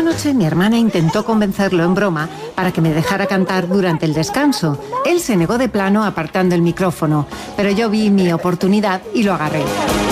noche mi hermana intentó convencerlo en broma para que me dejara cantar durante el descanso. Él se negó de plano apartando el micrófono, pero yo vi mi oportunidad y lo agarré.